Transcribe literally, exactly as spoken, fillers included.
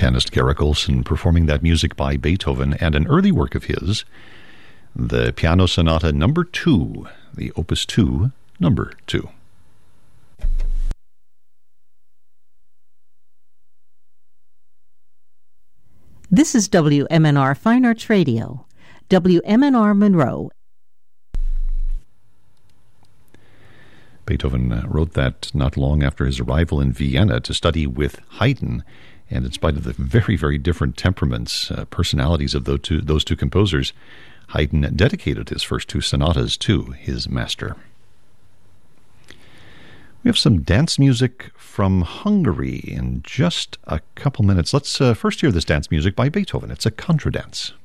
pianist Garrick Olson performing that music by Beethoven and an early work of his, the Piano Sonata Number Two, the Opus Two, Number Two. This is W M N R Fine Arts Radio, W M N R Monroe. Beethoven uh, wrote that not long after his arrival in Vienna to study with Haydn, and in spite of the very, very different temperaments, uh, personalities of those two, those two composers, Haydn dedicated his first two sonatas to his master. We have some dance music from Hungary in just a couple minutes. Let's uh, first hear this dance music by Beethoven. It's a contradance.